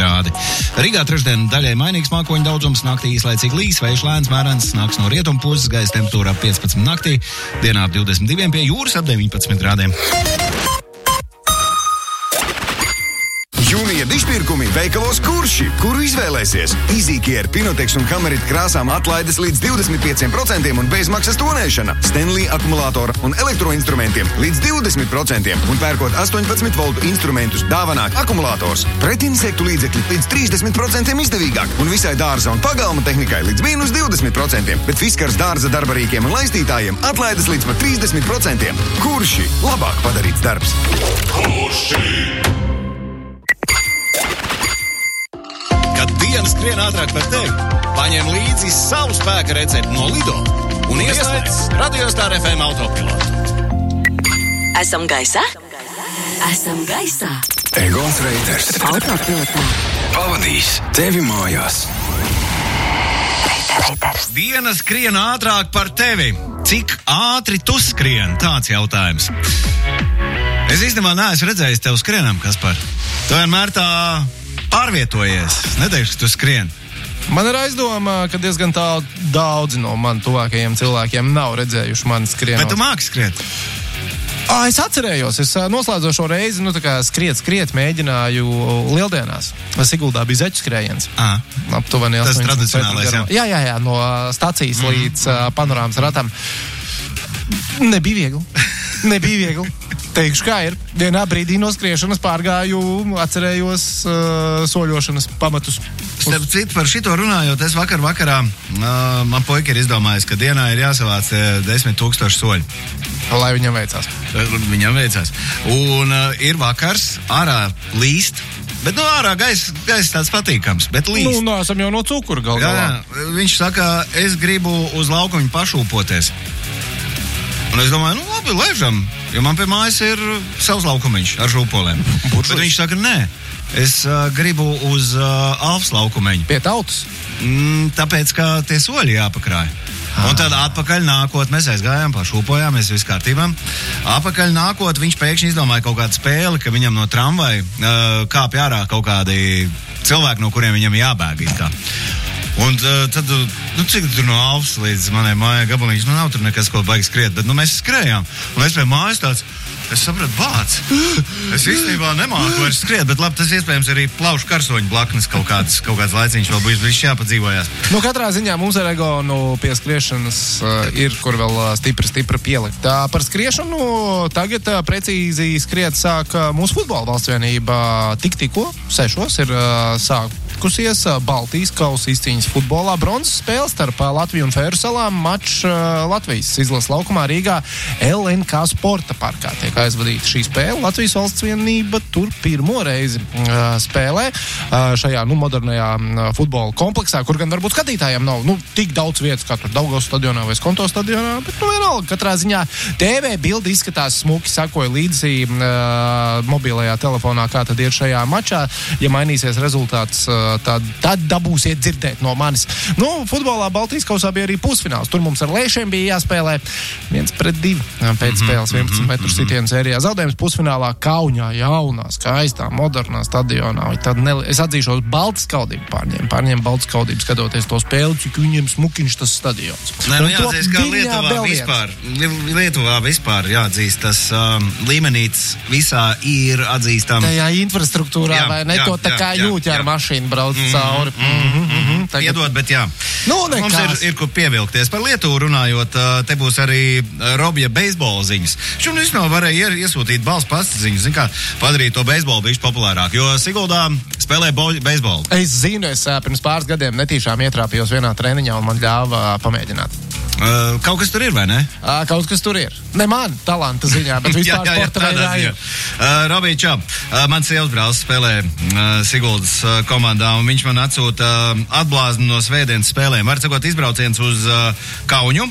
grādi. Rīgā trešdien daļai mainīgs mākoņu daudzums, naktī īslaicīgi līs, vējš lēns mērens, nāks no rietumu puses, gaisa temperatūra ap 15 naktī, dienā ap 22, pie jūras ap 19 grādiem. Jūnija dišpirkumi veikalos Kurši, kuru izvēlēsies. Easycare, Pinotex un Kamerit krāsām atlaides līdz 25% un bezmaksas tonēšana. Stanley akumulātora un elektroinstrumentiem līdz 20% un pērkot 18 voltu instrumentus dāvanā akumulātors. Pretinsektu līdzekļi līdz 30% izdevīgāk un visai dārza un pagalma tehnikai līdz mīnus 20%, bet Fiskars dārza darbarīkiem un laistītājiem atlaides līdz pat 30%. Kurši labāk padarīts darbs. Kurši! Kad diena skrien ātrāk par tevi, paņem līdzi savu spēka recepti no Lido un ieslēdz Radio Star FM autopilotu. Esam gaisā? Esam gaisā. Egons Reiters Autopilotā. pavadīs tevi mājās. Reiters. Diena skrien ātrāk par tevi. Cik ātri tu skrien? Tāds jautājums. Es īstenībā neesmu redzējis tev skrienam, Kaspar. Tu vienmēr tā pārvietojies. Neteikšu, ka tu skrien. Man ir aizdoma, ka diezgan daudzi no man tuvākajiem cilvēkiem nav redzējuši mani skrienot. Bet tu māki skriet? Es atcerējos, es noslēdzošo reizi, skriet, mēģināju Lieldienās. Siguldā bija zeķu skrējiens. Aptuveni Tas tradicionālais, jā? Jā, no stacijas līdz panorāmas ratam. Nebija viegli. Teikšu, kā ir. Vienā brīdī no skriešanas pārgāju, atcerējos soļošanas pamatus. Starp citu, par šito runājot, es vakarā man puika ir izdomājis, ka dienā ir jāsavāc 10,000 soļu. Lai viņam veicās. Viņam veicās. Un ir vakars, ārā līst, bet ārā gaisa tāds patīkams, bet līst. Esam jau no cukura galvā. Jā, viņš saka, es gribu uz laukumu pašūpoties. Un es domāju, labi, ležam, jo man pie mājas ir savs laukumiņš ar šūpolēm. Bet viņš saka, nē, es gribu uz Alfas laukumiņu. Pie tautas? Tāpēc, ka tie soļi jāpakrāj. Un tad atpakaļ nākot, mēs aizgājām, pašūpojām, mēs viss kārtībā. Atpakaļ nākot, viņš pēkšņi izdomāja kaut kādu spēli, ka viņam no tramvaja kāpj ārā kaut kādi cilvēki, no kuriem viņam jābēg it kā. Un tad, cik tur no Alfas līdz manai mājai gabaliņš, nav tur nekas, ko baigi skriet, bet mēs skrējām. Un es pie mājas tāds, es sapratu, bāc. Es īstenībā nemāku vairs skriet, bet labi, tas iespējams arī plaušu karsoņu blaknes kaut kāds laiciņš vēl bijis jāpadzīvojās. Katrā ziņā mums ar Egonu pie skriešanas ir, kur vēl stipri pielikt. Par skriešanu tagad precīzi skriet sāk mūsu futbola valsts vienība tikko 6 ir sākusies Baltijas kausa izcīņas futbolā. Bronzas spēle starp Latviju un Fēru salām, mačs Latvijas izlases laukumā Rīgā LNK sporta parkā tiek aizvadīta šī spēle. Latvijas valsts vienība tur pirmo reizi spēlē šajā modernajā futbola kompleksā, kur gan varbūt skatītājiem nav tik daudz vietas, kā tur Daugavas stadionā vai Skonto stadionā, bet vienalga, katrā ziņā TV bildi izskatās smuki, sakoja līdzi mobilajā telefonā, kā tad ir šajā mačā. Ja mainīsies rezultāts, tad dabūsiet dzirdēt no manis. Futbolā Baltijas kausā bija arī pusfināls. Tur mums ar Lēšiem bija jāspēlē 1-2 pēc spēles 11 metru sitienu sērijā. Zaudējums pusfinālā Kaunijā, jaunā, skaistā, modernā stadionā. Es atzīšos, baltas skaudību pārņēma baltas skaudību skatoties to spēli, cik viņiem smukiņš tas stadions. Jāatzīst, ka Lietuvā vispār jāatzīst, tas līmenīts visā ir atzīstams. Tajā infrastruktūrā, vai ne? To tā kā jūķi ar mašīnu brauc cauri. Piedod, bet jā. Mums ir kur pievilkties. Par Lietuvu runājot, te būs arī Robja beisbola ziņas. Šim vispār varēja iesūtīt balss pastaziņas, zin kā, padarīt to beisbolu bišķi populārāk, jo Siguldā spēlē beisbolu. Es zinu, es pirms pāris gadiem netīšām ietrāpījos vienā treniņā un man ļāva pamēģināt. Kaut kas tur ir, vai ne? Kaut kas tur ir. Ne man, talanta ziņā, bet vispār sporta veidā ir. Robija, čau. Mans sievas brālis spēlē Siguldas komandā, un viņš man atsūta atblāzni no svētdienas spēlēm. Var sakot, izbrauciens uz Kaunu.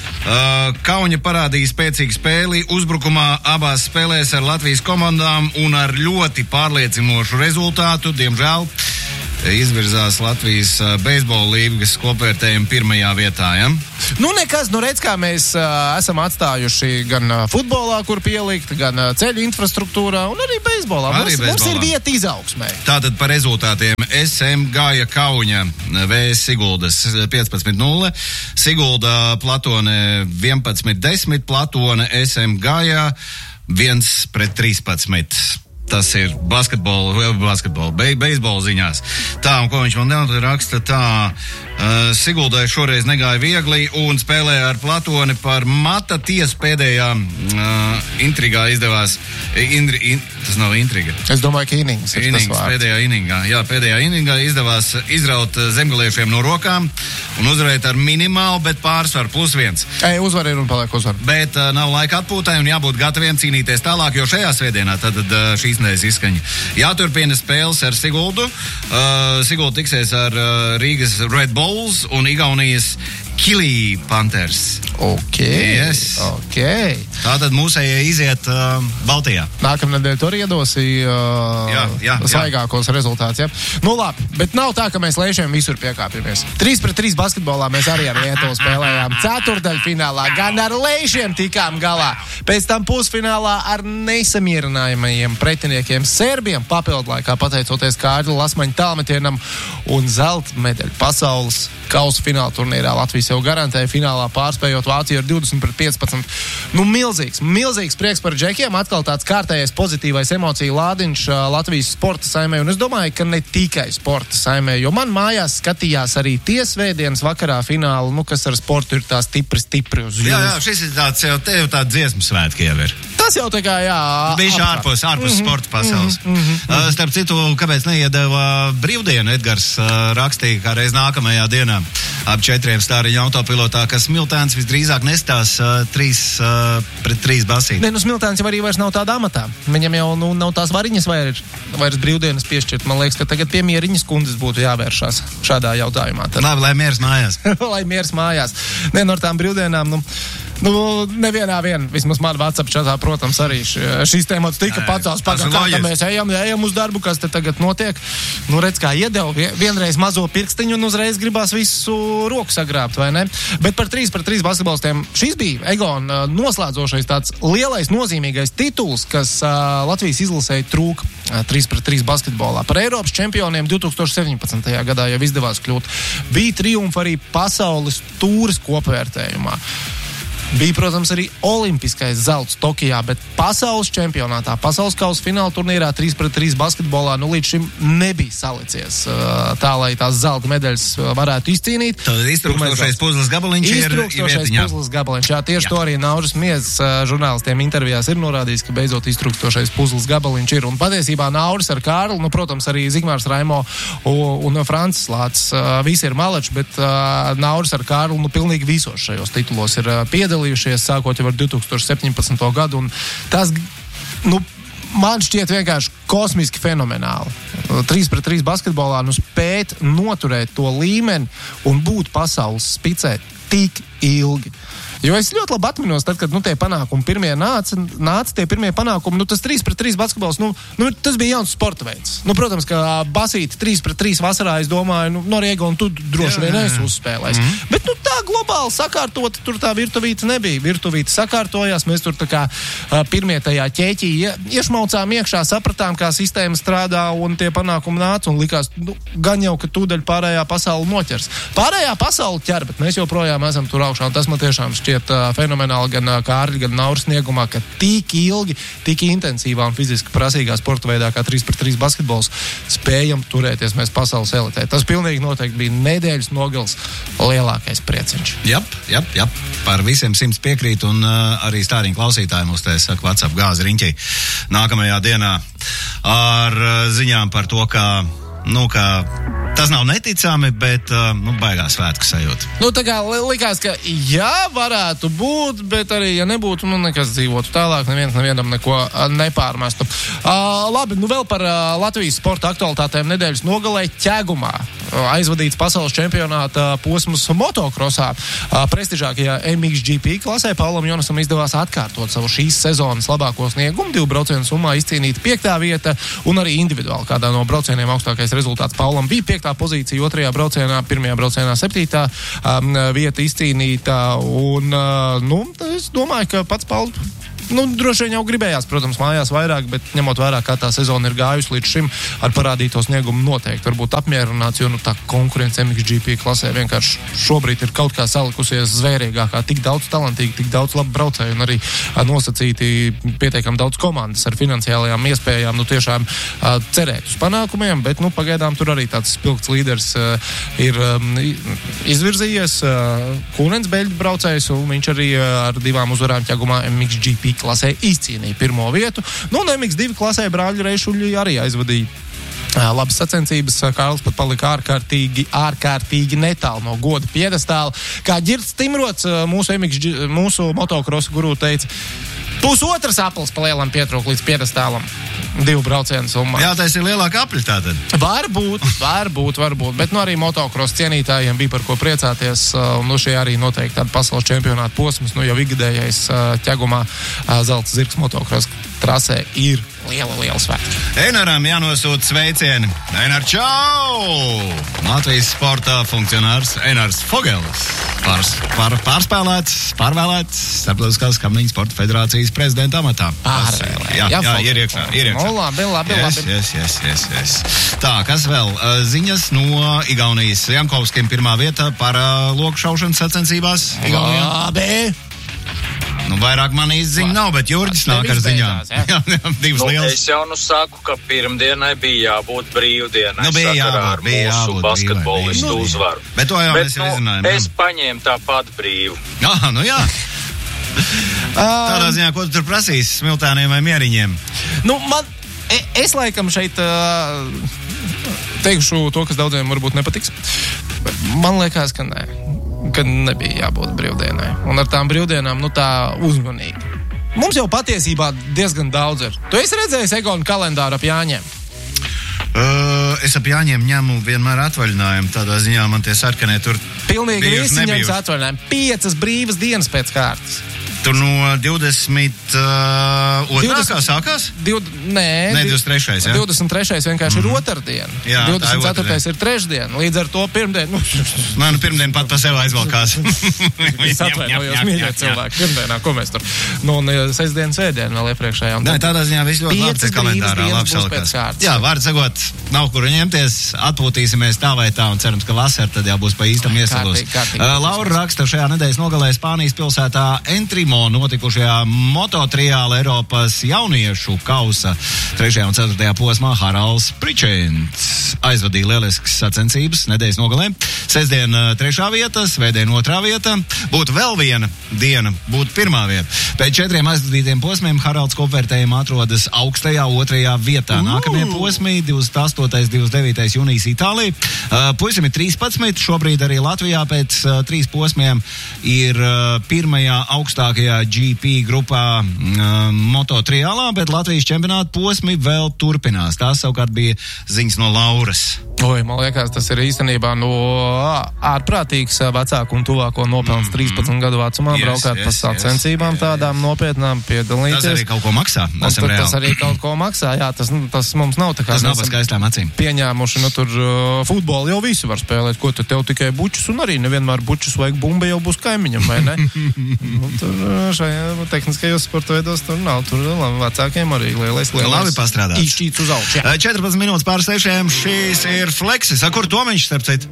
Kauņa parādīja spēcīgu spēli uzbrukumā abās spēlēs ar Latvijas komandām un ar ļoti pārliecinošu rezultātu, diemžēl. izvirzās Latvijas beisbola līgas kopvērtējuma 1. vietā, ja? Nu, nekas, redz, kā mēs esam atstājuši gan futbolā, kur pielikt, gan ceļu infrastruktūrā, un arī beisbolā. Mums ir vieta izaugsmē. Tātad par rezultātiem. SM Gāja Kauņa, VS Siguldas 15-0, Sigulda Platone 11-10, Platone SM Gāja 1-13. Tas ir basketbola, beisbola ziņās. Tā, un ko viņš man raksta, tā, Siguldai šoreiz negāja viegli un spēlēja ar Platoni par mata tiesu pēdējā intrigā izdevās. Tas nav intriga. Es domāju, ka innings ir tas vārds. Pēdējā inningā. Jā, pēdējā inningā izdevās izraut zemgaliešiem no rokām un uzvarēt ar minimālu, bet pārsvaru +1. Uzvar ir un paliek uzvar. Bet nav laika atpūtai un jābūt gataviem cīnīties tālāk, jo šajā svētdienā tad šīs nedēļas izskaņa. Jāturpina spēles ar Siguldu. Sigulda tiksies ar Rīgas Red Bulls un Igaunijas Kilī Panthers. Ok. Yes. Ok. Tātad mūsējie iziet Baltijā. Nākamnedēļ tur iedosi svaigākos rezultātus, ja? Nu labi, bet nav tā, ka mēs lēšiem visur piekāpjamies. 3-3 basketbolā mēs arī ar Lietuvu spēlējām. Ceturdaļfinālā gan ar lēšiem tikām galā. Pēc tam pusfinālā ar nesamierinājumajiem pretiniekiem Serbiem papildlaikā pateicoties Kārļa Lasmaņa tālmetienam un zelta medaļu pasaules kausa fināla turnīrā. Latvijas jau garantēja finālā pārspējot Vāciju ar 20-15. Nu, milzīgs prieks par džekiem. Atkal tāds kārtējais pozitīvais emociju lādiņš Latvijas sporta saimē. Un es domāju, ka ne tikai sporta saimē, jo man mājās skatījās arī tie svētdienas vakarā finālu, nu, kas ar sportu ir tā stipri uz jūsu. Jā, šis ir tāds jau tāda dziesmu svētki jau ir. Tas jau tā kā, jā. Bišķi ārpus sporta pasaules. Starp citu, kāpēc neiedeva brīvdienu, Edgars rakstīja, kā reiz nākamajā dienā ap 4 stāriņu autopilotā, ka Smiltēns visdrīzāk nestās 3-3 basīt. Ne, nu Smiltēns jau arī vairs nav tādā amatā. Viņam jau nav tās variņas vairs brīvdienas piešķirt. Man liekas, ka tagad pie Mieriņas kundzes būtu jāvēršās šādā jautājumā. Labi, lai miers mājās. Lai miers mājās. Ne, no tām brīvdienām, nevienā vismaz man WhatsApp čatā, protams, arī šīs tēmats tika pacels pagā, ka mēs ejam uz darbu, kas te tagad notiek. Nu, redz, kā iedeva vienreiz mazo pirkstiņu un uzreiz gribās visu roku sagrābt, vai ne? Bet par 3-3 basketbolistiem šis bija Egona noslēdzošais tāds lielais nozīmīgais tituls, kas Latvijas izlasēja trūka 3-3 basketbolā. Par Eiropas čempioniem 2017. gadā jau izdevās kļūt. Bija triumfa arī pasaules tūres kopvērtējumā. Bija, protams, arī olimpiskais zelts Tokijā, bet pasaules čempionātā, pasaules kausa fināla turnīrā 3-3 basketbolā līdz šim nebija salicies tā, lai tās zelta medaļas varētu izcīnīt. Tad iztrūkstošais puzles gabaliņš ir vietiņā. Puzles gabaliņš, jā, tieši to arī Nauris Miezs žurnālistiem intervijās ir norādījis, ka beidzot iztrūkstošais puzles gabaliņš ir. Un patiesībā Nauris ar Kārli, protams, arī Zigmārs Raimo un Francis Lācis, visi ir maleči, bet Nauris ar Kārli pilnīgi visos šajos titulos ir piedalījušies, sākot jau ar 2017. gadu, un tas, man šķiet vienkārši kosmiski fenomenāli. 3-3 basketbolā, spēt noturēt to līmeni un būt pasaules spicē tik ilgi. Jo es ļoti labi atminos, tad, kad tie panākumi pirmie nāca tie pirmie panākumi, tas 3-3 basketbols, tas bija jauns sporta veids. Protams, ka basīt 3-3 vasarā, es domāju, Noriega un tu droši vien esi uzspēlējis. Bet, tā globāli sakārtot, tur tā virtuvīte nebija. Virtuvīte sakārtojās, mēs tur tā kā pirmie tajā ķēķī iešmaucām iekšā, sapratām, kā sistēma strādā un tie panākumi nāca un likās, gan jau, ka tūdaļ pārējā pasaule noķers. Pārējā pasaule ķer, bet mēs joprojām esam tur augšā un tas man tiešām šķiet fenomenāli gan Kārļa, gan Nauris sniegumā, ka tik ilgi, tik intensīvā un fiziski prasīgā sporta veidā kā 3-3 basketbols spējam turēties mēs pasaules elitē. Tas pilnīgi noteikti bija nedēļas nogals lielākais prieciņš. Jap. Par visiem 100 piekrīt un arī stāriņu klausītāji mums te saka WhatsApp gāzi riņķī nākamajā dienā ar ziņām par to, ka tas nav neticami, bet baigās svētku sajūta. Tā kā likās, ka jā, varētu būt, bet arī, ja nebūtu, nekas dzīvotu tālāk, nevienam neko nepārmestu. Labi, vēl par Latvijas sporta aktualitātēm nedēļas nogalē Ķegumā. aizvadīts pasaules čempionāta posms motokrosā. Prestižākajā MXGP klasē Paulam Jonasam izdevās atkārtot savu šīs sezonas labāko sniegumu, 2 braucienu summā izcīnīt 5. vieta, un arī individuāli kādā no braucieniem augstākais rezultāts Paulam bija 5. pozīcija, 2. braucienā, 1. braucienā 7. vieta izcīnīta, un, es domāju, ka pats Pauls droši vien jau gribējās, protams, mājās vairāk, bet ņemot vērā, kā tā sezona ir gājusi līdz šim, ar parādīto sniegumu noteikti varbūt apmierināts, jo tā konkurence MXGP klasē vienkārši šobrīd ir kaut kā salikusies zvērīgākā, tik daudz talantīgi, tik daudz labu braucēju un arī nosacīti pietiekam daudz komandas ar finansiālajām iespējām, tiešām cerēt uz panākumiem, bet, pagaidām tur arī tāds spilgts līderis ir izvirzījies Kūnens beļģu braucējs, un viņš arī ar 2 uzvarām ķegumā MXGP klasē izcīnīja 1. vietu. Un MX2 klasē brāļu Reišuļi arī aizvadīja labas sacensības. Kārlis pat palika ārkārtīgi netālu no goda piedestāla. Kā Ģirds Timrots, mūsu motokrosa guru teica, 1,5 aplis pa lielam pietrūk līdz piedestālam 2 braucienu summā. Jā, tas ir lielāka apļa tātad. Varbūt, bet arī motokros cienītājiem bija par ko priecāties, un šie arī noteikti tāda pasaules čempionāta posms, jau ikgadējais ķegumā zelta zirgs motokros trasē ir liela svētki. Einaram jānosūta sveicieni. Einar, čau! Latvijas sporta funkcionārs Einars Fogels. Pārvēlēts Starptautiskās Kamniņu sporta federācijas prezidenta amatā. Jā, ir iekšā. Labi. Yes. Tā, kas vēl? Ziņas no Igaunijas. Jankovskim 1. vieta par lokšaušanas sacensībās Igaunijā. Labi! Vairāk man izziņa nav, bet Jurģis nāk ar ziņām. Jā, 2 lielas. Es jau saku, ka pirmdienai bija jābūt brīvdienai. Bija jābūt mūsu basketbolistu uzvaru. Bet to jau mēs izzinājām. Es paņēmu tāpat brīvu. Jā. Tādā ziņā, ko tu tur prasīsi, smiltāniem vai mieriņiem? Es laikam šeit teikšu to, kas daudziem varbūt nepatiks. Man liekas, ka nē. Kad nebija jābūt brīvdienai. Un ar tām brīvdienām, tā uzmanīgi. Mums jau patiesībā diezgan daudz ir. Tu esi redzējis Egona kalendāru ap Jāņiem? Es ap Jāņiem ņemu vienmēr atvaļinājumu. Tādā ziņā man tie sarkanie tur pilnīgi visi ņems atvaļinājumu. 5 brīvas dienas pēc kārtas. Tur no 22. kā sākās? Nē, 23. Jā? 23. vienkārši ir otrdiena. Jā, 24. ir trešdiena. Līdz ar to pirmdiena. Pirmdiena pat pa sev aizvalkās. Es atvainojos, mīļie cilvēki. Pirmdienā, ko mēs tur? Sestdiena, svētdiena vēl iepriekšējā. Nē, tādā ziņā viss ļoti labi te kalendārā labi salikās. Jā, var sakot, nav kuru ņemties, atpūtīsimies tā vai tā un cerams, ka vasar tad jau būs pa īstam iesalos. Laura raksta, šajā nedēļas nogalē Spānijas pilsētā Entrimo notikušajā mototriāla Eiropas jauniešu kausa 3. un 4. posmā Haralds Pričēns aizvadīja lieliskas sacensības nedēļas nogalē. Sestdien 3. vieta, svētdien 2. vieta, būtu vēl viena diena, būtu 1. vieta. Pēc 4 aizvadītiem posmiem Haralds kopvērtējumā atrodas augstajā 2. vietā. Nākamie posmi 28. 29. jūnijas Itālija. Puisim ir 13, šobrīd arī Latvijā pēc 3 posmiem ir 1. augstākajā GP grupā mototriālā, bet Latvijas čempionāta posmi vēl turpinās. Tās savukārt bija ziņas no Lauras. Man liekas, tas ir īstenībā ārprātīgs vecāku un tuvāko nopelns 13 gadu vecumā braukāt pa sacensībām tādām nopietnām piedalīties. Tas arī kaut ko maksā. Tas arī kaut ko maksā, jā, tas mums nav tā kā. Tas nav pa skaistām acīm. Pieņēmuši, tur futbolu jau visi var spēlēt, ko tev tikai bučus, un arī nevienmēr bučus vajag bumba jau būs kaimiņam, vai ne? Tur šajā tehniskajos sporta veidos tur nav, tur vecākiem arī lielais. Labi pastrādāts. Īšķīts uz augšu. 14 minūtes pār 6, šīs ir Flexis. Kur Tomiņš, starp citu?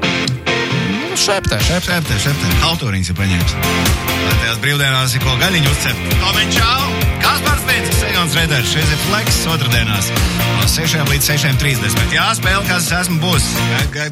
Šeptē. Autoriņas ir paņēmis. Tajās brīvdienās ir ko gaļiņu uzcep. Tomiņš, čau! Kaspars Nīcis, Segons Reders. Šis ir Flexis otrdienās. No 6 līdz 6:30. Jā, spēle, kas esmu būs.